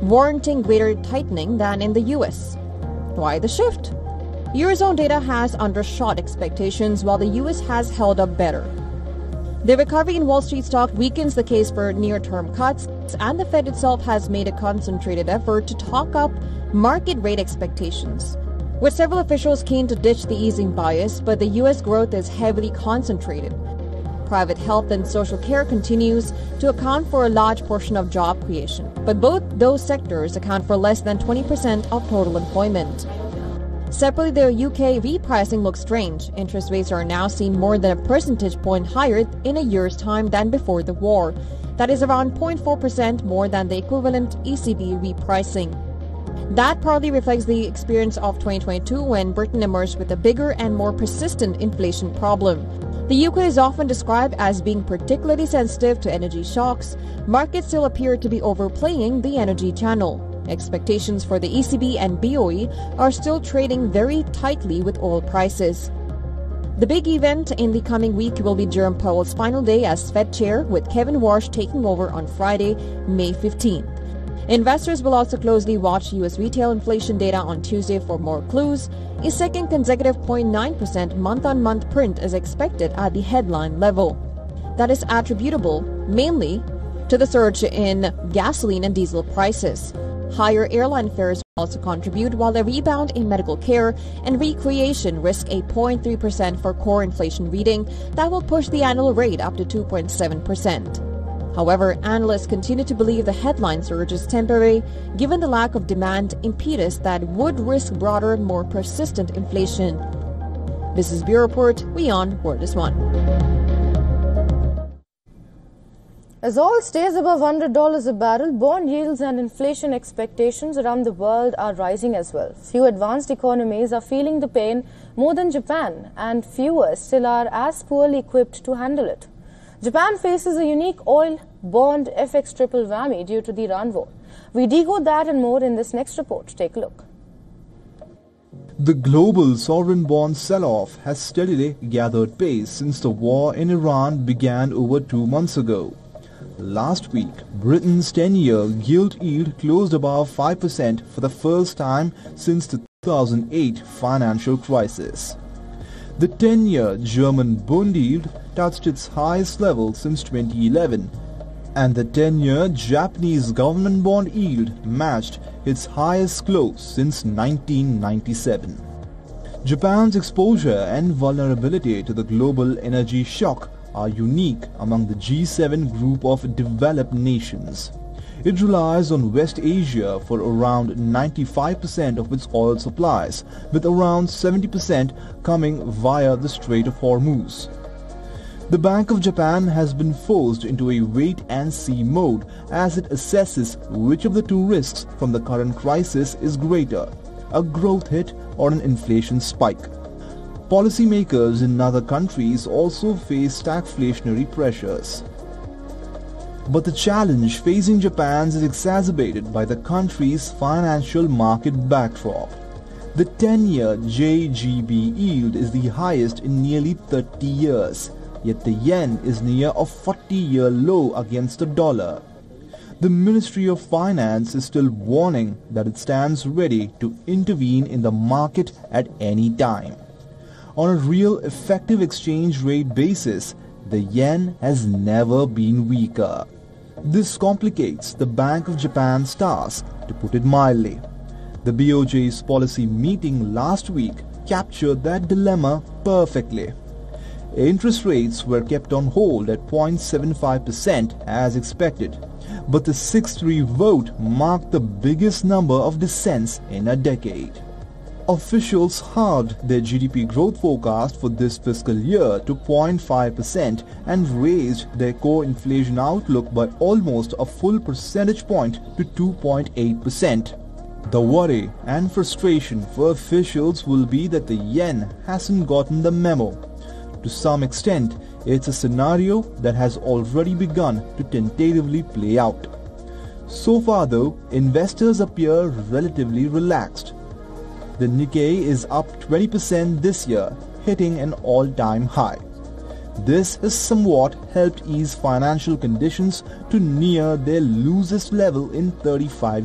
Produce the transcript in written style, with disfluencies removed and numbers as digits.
warranting greater tightening than in the US. Why the shift? Eurozone data has undershot expectations while the US has held up better. The recovery in Wall Street stock weakens the case for near-term cuts, and the Fed itself has made a concentrated effort to talk up market rate expectations. With several officials keen to ditch the easing bias, but the U.S. growth is heavily concentrated. Private health and social care continues to account for a large portion of job creation, but both those sectors account for less than 20% of total employment. Separately, the UK repricing looks strange. Interest rates are now seen more than a percentage point higher in a year's time than before the war. That is around 0.4% more than the equivalent ECB repricing. That partly reflects the experience of 2022 when Britain emerged with a bigger and more persistent inflation problem. The UK is often described as being particularly sensitive to energy shocks. Markets still appear to be overplaying the energy channel. Expectations for the ECB and BOE are still trading very tightly with oil prices. The big event in the coming week will be Jerome Powell's final day as Fed chair, with Kevin Warsh taking over on Friday, May 15th. Investors will also closely watch U.S. retail inflation data on Tuesday for more clues. A second consecutive 0.9% month-on-month print is expected at the headline level. That is attributable mainly to the surge in gasoline and diesel prices. Higher airline fares will also contribute, while a rebound in medical care and recreation risk a 0.3% for core inflation reading that will push the annual rate up to 2.7%. However, analysts continue to believe the headline surge is temporary, given the lack of demand impetus that would risk broader, more persistent inflation. This is Bureau Report. We on World is One. As oil stays above $100 a barrel, bond yields and inflation expectations around the world are rising as well. Few advanced economies are feeling the pain more than Japan, and fewer still are as poorly equipped to handle it. Japan faces a unique oil bond FX triple whammy due to the Iran war. We decode that and more in this next report. Take a look. The global sovereign bond sell-off has steadily gathered pace since the war in Iran began over 2 months ago. Last week, Britain's 10-year gilt yield closed above 5% for the first time since the 2008 financial crisis. The 10-year German Bund yield touched its highest level since 2011, and the 10-year Japanese government bond yield matched its highest close since 1997. Japan's exposure and vulnerability to the global energy shock are unique among the G7 group of developed nations. It relies on West Asia for around 95% of its oil supplies, with around 70% coming via the Strait of Hormuz. The Bank of Japan has been forced into a wait-and-see mode as it assesses which of the two risks from the current crisis is greater, a growth hit or an inflation spike. Policymakers in other countries also face stagflationary pressures. But the challenge facing Japan is exacerbated by the country's financial market backdrop. The 10-year JGB yield is the highest in nearly 30 years, yet the yen is near a 40-year low against the dollar. The Ministry of Finance is still warning that it stands ready to intervene in the market at any time. On a real effective exchange rate basis, the yen has never been weaker. This complicates the Bank of Japan's task, to put it mildly. The BOJ's policy meeting last week captured that dilemma perfectly. Interest rates were kept on hold at 0.75% as expected, but the 6-3 vote marked the biggest number of dissents in a decade. Officials halved their GDP growth forecast for this fiscal year to 0.5% and raised their core inflation outlook by almost a full percentage point to 2.8%. The worry and frustration for officials will be that the yen hasn't gotten the memo. To some extent, it's a scenario that has already begun to tentatively play out. So far though, investors appear relatively relaxed. The Nikkei is up 20% this year, hitting an all-time high. This has somewhat helped ease financial conditions to near their loosest level in 35